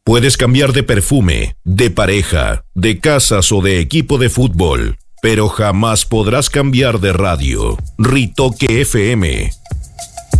Puedes cambiar de perfume, de pareja, de casas o de equipo de fútbol, pero jamás podrás cambiar de radio. Ritoque FM